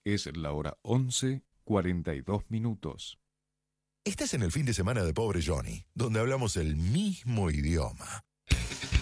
Es la hora 11:42. Estás en el fin de semana de Pobre Johnny, donde hablamos el mismo idioma.